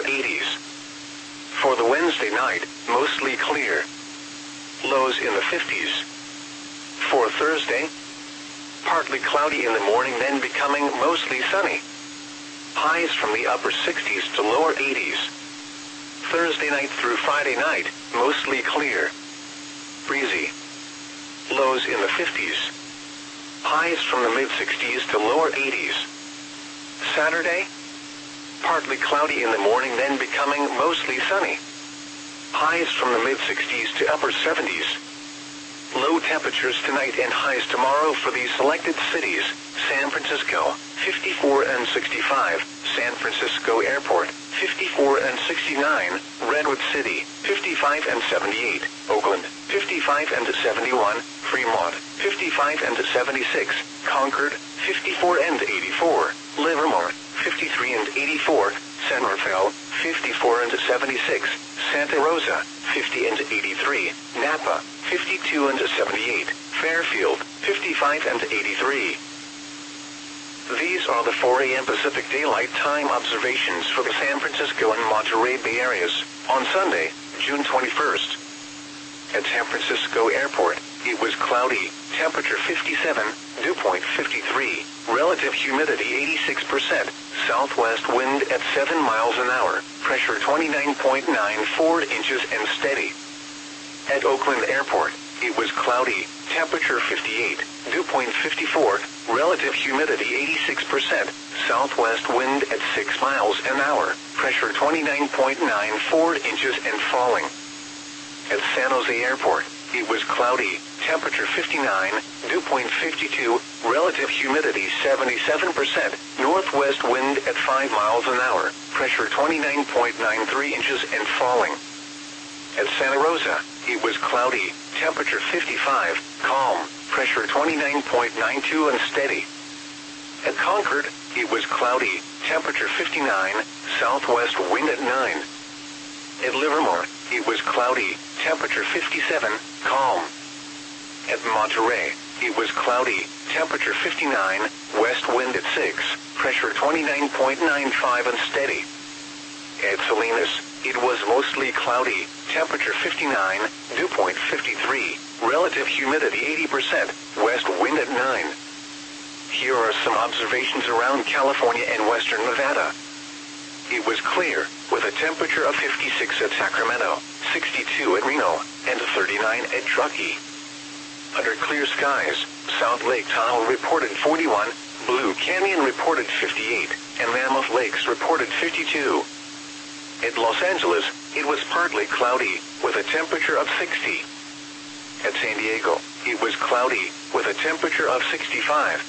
80s. For the Wednesday night, mostly clear. Lows in the 50s. For Thursday, partly cloudy in the morning, then becoming mostly sunny. Highs from the upper 60s to lower 80s. Thursday night through Friday night, mostly clear. Breezy. Lows in the 50s. Highs from the mid-60s to lower 80s. Saturday, partly cloudy in the morning, then becoming mostly sunny. Highs from the mid-60s to upper 70s. Low temperatures tonight and highs tomorrow for these selected cities: San Francisco, 54 and 65, San Francisco Airport, 54 and 69, Redwood City, 55 and 78, Oakland, 55 and 71, Fremont, 55 and 76, Concord, 54 and 84, Livermore, 53 and 84, San Rafael, 54 and 76, Santa Rosa, 50 and 83, Napa, 52 and 78, Fairfield, 55 and 83. These are the 4 a.m. Pacific Daylight Time observations for the San Francisco and Monterey Bay areas on Sunday, June 21st. At San Francisco Airport, it was cloudy, temperature 57, dew point 53, relative humidity 86%, southwest wind at 7 miles an hour, pressure 29.94 inches and steady. At Oakland Airport, it was cloudy, temperature 58, dew point 54, relative humidity 86%, southwest wind at 6 miles an hour, pressure 29.94 inches and falling. At San Jose Airport, it was cloudy, temperature 59, dew point 52, relative humidity 77%, northwest wind at 5 miles an hour, pressure 29.93 inches and falling. At Santa Rosa, it was cloudy, temperature 55, calm, pressure 29.92 and steady. At Concord, it was cloudy, temperature 59, southwest wind at 9. At Livermore, it was cloudy, temperature 57, calm. At Monterey, it was cloudy, temperature 59, west wind at 6, pressure 29.95 and steady. At Salinas, it was mostly cloudy, temperature 59, dew point 53, relative humidity 80%, west wind at 9. Here are some observations around California and western Nevada. It was clear, with a temperature of 56 at Sacramento, 62 at Reno, and 39 at Truckee. Under clear skies, South Lake Tahoe reported 41, Blue Canyon reported 58, and Mammoth Lakes reported 52. At Los Angeles, it was partly cloudy, with a temperature of 60. At San Diego, it was cloudy, with a temperature of 65.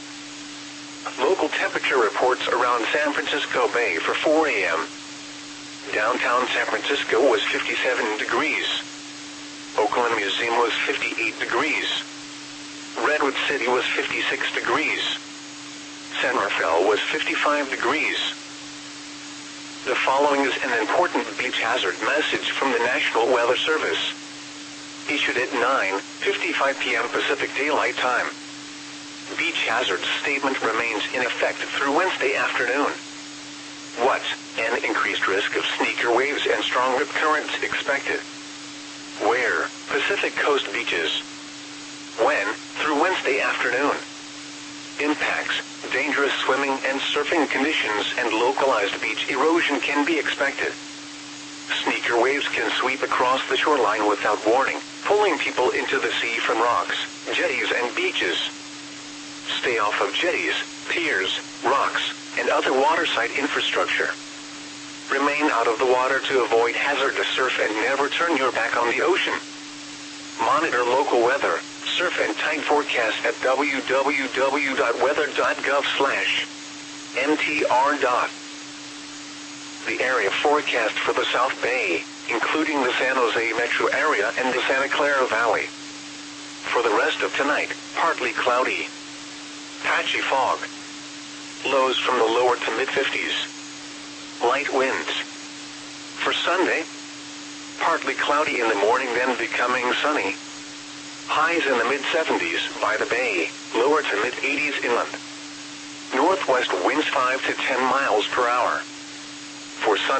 Local temperature reports around San Francisco Bay for 4 a.m. Downtown San Francisco was 57 degrees. Oakland Museum was 58 degrees. Redwood City was 56 degrees. San Rafael was 55 degrees. The following is an important beach hazard message from the National Weather Service. Issued at 9:55 p.m. Pacific Daylight Time. Beach hazard statement remains in effect through Wednesday afternoon. What? An increased risk of sneaker waves and strong rip currents expected. Where? Pacific Coast beaches. When? Through Wednesday afternoon. Impacts, dangerous swimming and surfing conditions and localized beach erosion can be expected. Sneaker waves can sweep across the shoreline without warning, pulling people into the sea from rocks, jetties and beaches. Stay off of jetties, piers, rocks, and other waterside infrastructure. Remain out of the water to avoid hazardous surf and never turn your back on the ocean. Monitor local weather, surf and tide forecast at www.weather.gov/mtr. The area forecast for the South Bay, including the San Jose metro area and the Santa Clara Valley. For the rest of tonight, partly cloudy. Patchy fog. Lows from the lower to mid-50s. Light winds. For Sunday, partly cloudy in the morning, then becoming sunny. Highs in the mid-70s by the bay, lower to mid-80s inland. Northwest winds 5 to 10 miles per hour. For Sunday,